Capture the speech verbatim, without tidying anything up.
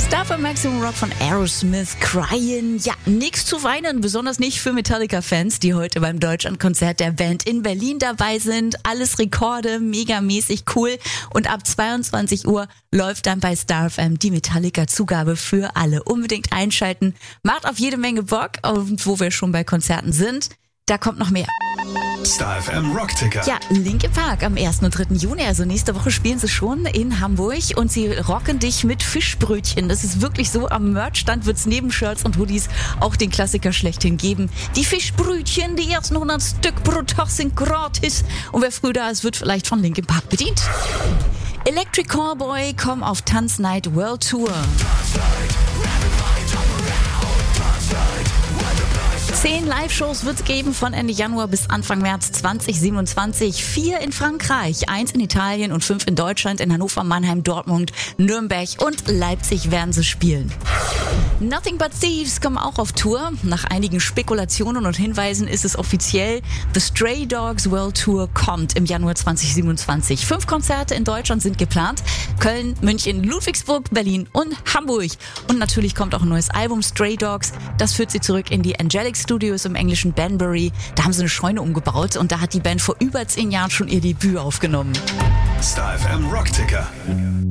Star Maximum Rock von Aerosmith, Crying. Ja, nichts zu weinen, besonders nicht für Metallica-Fans, die heute beim Deutschlandkonzert der Band in Berlin dabei sind. Alles Rekorde, megamäßig cool. Und ab zweiundzwanzig Uhr läuft dann bei Star F M die Metallica-Zugabe für alle. Unbedingt einschalten. Macht auf jede Menge Bock. Und wo wir schon bei Konzerten sind, da kommt noch mehr. Star F M Rockticker. Ja, Linkin Park am ersten und dritten Juni, also nächste Woche spielen sie schon in Hamburg und sie rocken dich mit Fischbrötchen. Das ist wirklich so, am Merchstand wird's neben Shirts und Hoodies auch den Klassiker schlechthin geben. Die Fischbrötchen, die ersten hundert Stück pro Tag sind gratis und wer früh da ist, wird vielleicht von Linkin Park bedient. Electric Callboy kommen auf Tanznight World Tour. Zehn Live-Shows wird es geben von Ende Januar bis Anfang März zwanzig siebenundzwanzig. Vier in Frankreich, eins in Italien und fünf in Deutschland, in Hannover, Mannheim, Dortmund, Nürnberg und Leipzig werden sie spielen. Nothing But Thieves kommen auch auf Tour. Nach einigen Spekulationen und Hinweisen ist es offiziell. The Stray Dogs World Tour kommt im Januar zwanzig siebenundzwanzig. Fünf Konzerte in Deutschland sind geplant. Köln, München, Ludwigsburg, Berlin und Hamburg. Und natürlich kommt auch ein neues Album, Stray Dogs. Das führt sie zurück in die Angelic Studios im englischen Banbury. Da haben sie eine Scheune umgebaut und da hat die Band vor über zehn Jahren schon ihr Debüt aufgenommen. Star F M Rockticker.